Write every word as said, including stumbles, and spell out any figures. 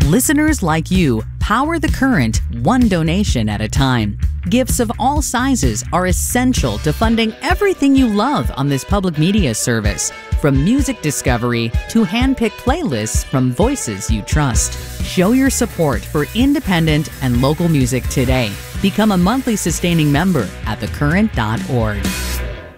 Listeners like you power The Current, one donation at a time. Gifts of all sizes are essential to funding everything you love on this public media service, from music discovery to hand-picked playlists from voices you trust. Show your support for independent and local music today. Become a monthly sustaining member at the current dot org.